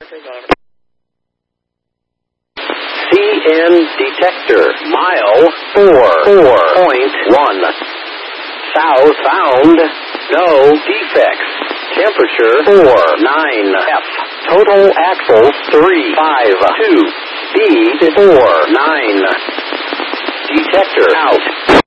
CN detector, mile 4.1. Southbound, no defects. Temperature 49F. Total axles 352. Speed 49. Detector out.